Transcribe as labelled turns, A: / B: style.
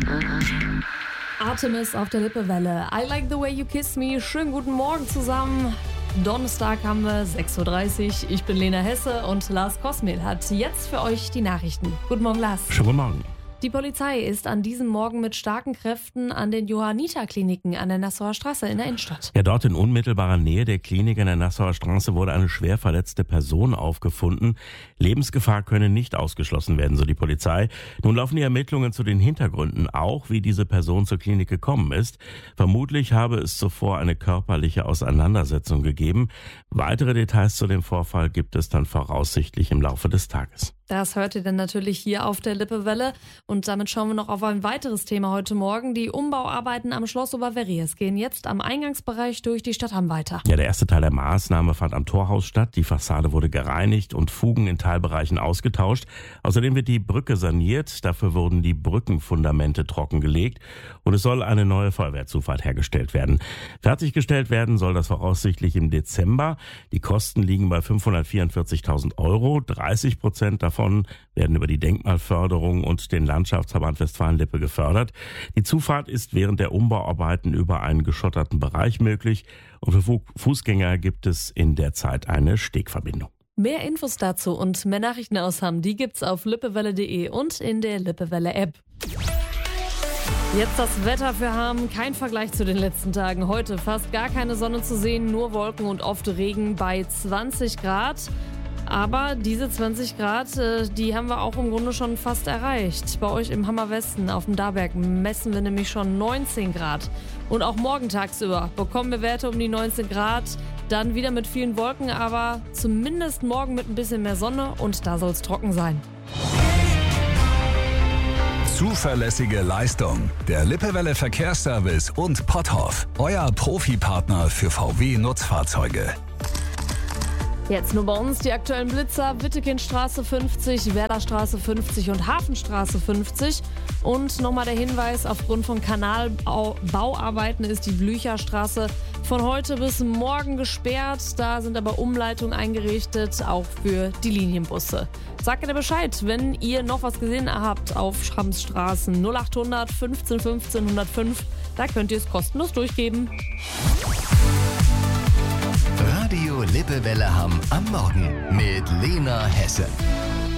A: Artemis auf der Lippewelle. I like the way you kiss me. Schönen guten Morgen zusammen. Donnerstag haben wir 6.30 Uhr. Ich bin Lena Hesse und Lars Kosmil hat jetzt für euch die Nachrichten. Guten Morgen, Lars.
B: Schönen guten Morgen.
A: Die Polizei ist an diesem Morgen mit starken Kräften an den Johanniter-Kliniken an der Nassauer Straße in der Innenstadt.
B: Ja, dort in unmittelbarer Nähe der Klinik an der Nassauer Straße wurde eine schwer verletzte Person aufgefunden. Lebensgefahr könne nicht ausgeschlossen werden, so die Polizei. Nun laufen die Ermittlungen zu den Hintergründen, auch wie diese Person zur Klinik gekommen ist. Vermutlich habe es zuvor eine körperliche Auseinandersetzung gegeben. Weitere Details zu dem Vorfall gibt es dann voraussichtlich im Laufe des Tages.
A: Das hört ihr dann natürlich hier auf der Lippewelle. Und damit schauen wir noch auf ein weiteres Thema heute Morgen. Die Umbauarbeiten am Schloss Oberverries gehen jetzt am Eingangsbereich durch die Stadthamm weiter.
B: Ja, der erste Teil der Maßnahme fand am Torhaus statt. Die Fassade wurde gereinigt und Fugen in Teilbereichen ausgetauscht. Außerdem wird die Brücke saniert. Dafür wurden die Brückenfundamente trockengelegt. Und es soll eine neue Feuerwehrzufahrt hergestellt werden. Fertiggestellt werden soll das voraussichtlich im Dezember. Die Kosten liegen bei 544.000 Euro. 30% davon werden über die Denkmalförderung und den Landschaftsverband Westfalen-Lippe gefördert. Die Zufahrt ist während der Umbauarbeiten über einen geschotterten Bereich möglich und für Fußgänger gibt es in der Zeit eine Stegverbindung.
A: Mehr Infos dazu und mehr Nachrichten aus Hamm, die gibt's auf lippewelle.de und in der Lippewelle-App. Jetzt das Wetter für Hamm, kein Vergleich zu den letzten Tagen. Heute fast gar keine Sonne zu sehen, nur Wolken und oft Regen bei 20 Grad. Aber diese 20 Grad, die haben wir auch im Grunde schon fast erreicht. Bei euch im Hammerwesten auf dem Darberg messen wir nämlich schon 19 Grad. Und auch morgen tagsüber bekommen wir Werte um die 19 Grad. Dann wieder mit vielen Wolken, aber zumindest morgen mit ein bisschen mehr Sonne und da soll es trocken sein.
C: Zuverlässige Leistung. Der Lippewelle Verkehrsservice und Potthoff. Euer Profipartner für VW-Nutzfahrzeuge.
A: Jetzt nur bei uns die aktuellen Blitzer: Wittekindstraße 50, Werderstraße 50 und Hafenstraße 50. Und nochmal der Hinweis, aufgrund von Kanalbauarbeiten ist die Blücherstraße von heute bis morgen gesperrt. Da sind aber Umleitungen eingerichtet, auch für die Linienbusse. Sagt ihr Bescheid, wenn ihr noch was gesehen habt auf Schrammsstraßen. 0800 15 15 105, da könnt ihr es kostenlos durchgeben.
D: Radio Lippewelle Hamm am Morgen mit Lena Hesse.